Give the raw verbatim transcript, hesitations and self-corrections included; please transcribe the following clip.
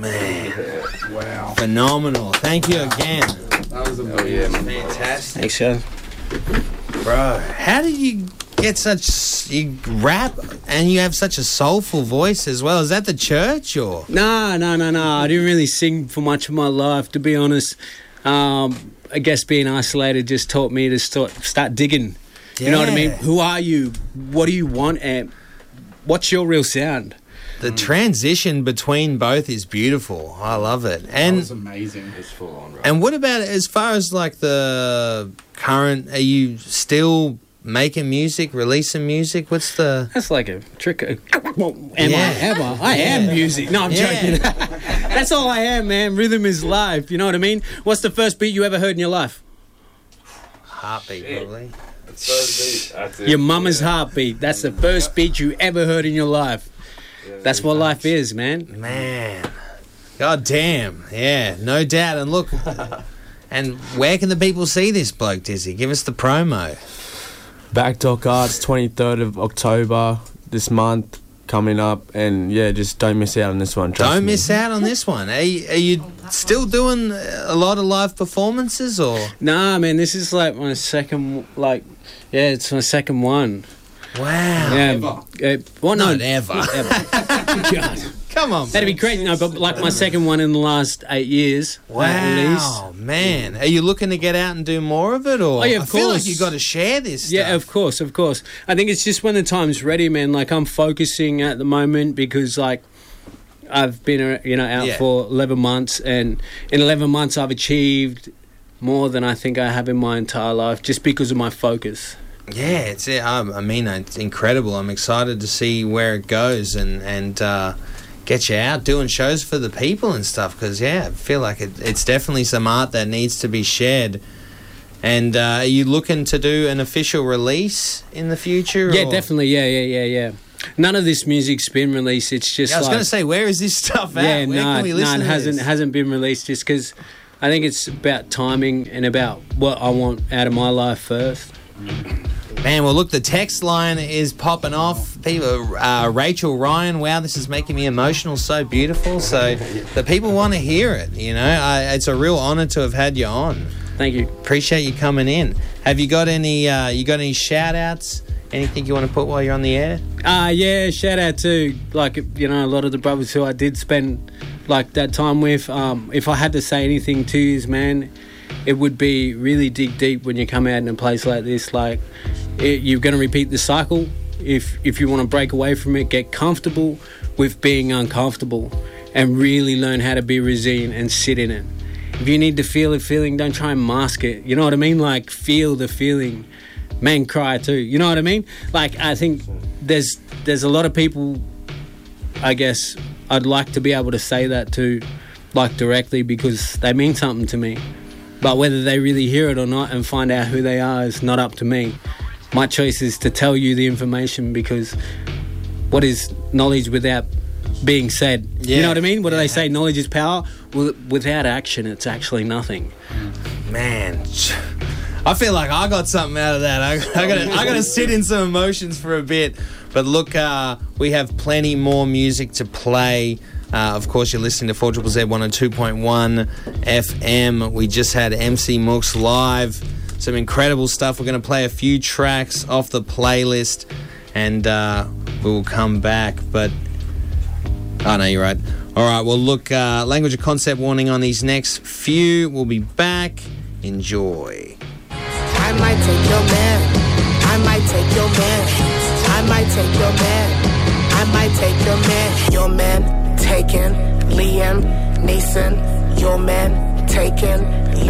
Man. Wow. Phenomenal. Thank you again. That was amazing. Oh, yeah, man. Fantastic. Thanks, Joe. Bro, how did you get such... You rap and you have such a soulful voice as well? Is that the church or... No, no, no, no. I didn't really sing for much of my life, to be honest. Um, I guess being isolated just taught me to start, start digging. Yeah. You know what I mean? Who are you? What do you want? And what's your real sound? The transition between both is beautiful. I love it. And That was amazing. It's full on, right? and what about as far as like the current? Are you still making music, releasing music? What's the? That's like a trick. Am Yeah. I ever? I am Yeah. music. No, I'm Yeah. joking. That's all I am, man. Rhythm is life. You know what I mean? What's the first beat you ever heard in your life? Heartbeat, Shit. probably. It's so deep. That's it. Your mama's Yeah. heartbeat. That's the first beat you ever heard in your life. Yeah, That's what life is, man. Man, god damn, yeah, no doubt. And look, and where can the people see this bloke, Dizzy? Give us the promo. Backdock Arts, twenty-third of October this month coming up, and yeah, just don't miss out on this one. Trust Don't me. miss out on this one. Are you, are you still doing a lot of live performances, or? Nah, man, this is like my second, like, yeah, it's my second one. Wow. Yeah, uh, well, no, Not ever. ever. God. Come on, That'd be man. crazy. No, but like my second one in the last eight years. Wow, At least. man. Are you looking to get out and do more of it, or? Oh, yeah, of I feel like course. you got to share this stuff. Yeah, of course, of course. I think it's just when the time's ready, man. Like I'm focusing at the moment because, like, I've been, uh, you know, out Yeah. for eleven months, and in eleven months I've achieved more than I think I have in my entire life, just because of my focus. Yeah, it's it. Um, I mean, it's incredible. I'm excited to see where it goes and and uh, get you out doing shows for the people and stuff. Because yeah, I feel like it, it's definitely some art that needs to be shared. And uh, are you looking to do an official release in the future? Yeah, or? definitely. Yeah, yeah, yeah, yeah. None of this music's been released. It's just Yeah, I was like, going to say, where is this stuff at? yeah, where no, can we no, listen it to hasn't this? hasn't been released just because I think it's about timing and about what I want out of my life first. Man, well, look, the text line is popping off. People, uh, Rachel Ryan, wow, this is making me emotional, so beautiful. So the people want to hear it, you know. I, it's a real honour to have had you on. Thank you. Appreciate you coming in. Have you got any, uh, you got any shout-outs? Anything you want to put while you're on the air? Uh, yeah, shout out to, like, you know, a lot of the brothers who I did spend, like, that time with. Um, if I had to say anything to you, man, it would be really dig deep when you come out in a place like this. Like, it, you're going to repeat the cycle. If if you want to break away from it, get comfortable with being uncomfortable and really learn how to be resilient and sit in it. If you need to feel a feeling, don't try and mask it. You know what I mean? Like, feel the feeling. Men cry too. You know what I mean? Like, I think there's there's a lot of people, I guess, I'd like to be able to say that to, like, directly, because they mean something to me. But whether they really hear it or not and find out who they are is not up to me. My choice is to tell you the information, because what is knowledge without being said? Yeah. You know what I mean? What do Yeah. they say? Knowledge is power. Well, without action, it's actually nothing. Man, I feel like I got something out of that. I, I gotta, I gotta sit in some emotions for a bit. But look, uh, we have plenty more music to play. Uh, of course, you're listening to four Z Z one oh two point one F M. We just had M C Mooks live. Some incredible stuff. We're going to play a few tracks off the playlist, and uh, we will come back. But, oh, no, you're right. All right, well, look, uh, language of concept warning on these next few. We'll be back. Enjoy. I might take your man. I might take your man. I might take your man. I might take your man. Your man taken. Liam Neeson. Your man taken.